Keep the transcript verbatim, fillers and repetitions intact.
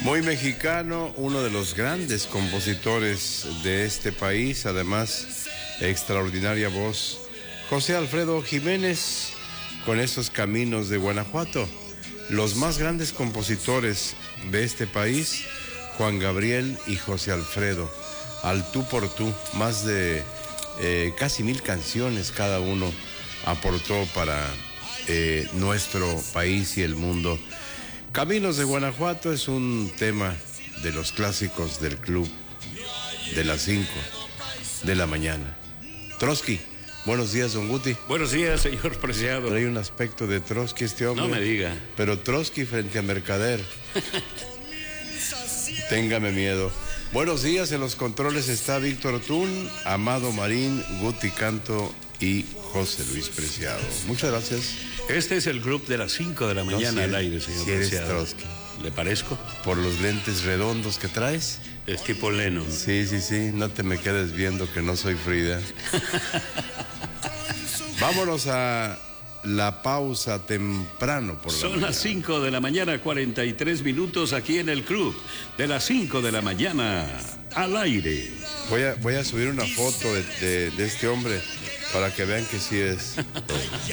Muy mexicano, uno de los grandes compositores de este país, además extraordinaria voz, José Alfredo Jiménez, con esos caminos de Guanajuato. Los más grandes compositores de este país, Juan Gabriel y José Alfredo, al tú por tú, más de eh, casi mil canciones cada uno aportó para eh, nuestro país y el mundo. Caminos de Guanajuato es un tema de los clásicos del club de las cinco de la mañana. Trotsky, buenos días, don Guti. Buenos días, señor Preciado. Trae un aspecto de Trotsky este hombre. No me diga. Pero Trotsky frente a Mercader. Téngame miedo. Buenos días, en los controles está Víctor Tún, Amado Marín, Guti Canto y José Luis Preciado. Muchas gracias. Este es el club de las cinco de la mañana, no, si al aire, señor si eres Preciado. Trotsky. ¿Le parezco? Por los lentes redondos que traes. Es tipo Lennon. Sí, sí, sí, no te me quedes viendo que no soy Frida. Vámonos a la pausa temprano por la Son mañana. las cinco de la mañana, cuarenta y tres minutos aquí en el club. De las cinco de la mañana al aire. Voy a, voy a subir una foto de, de, de este hombre para que vean que sí es.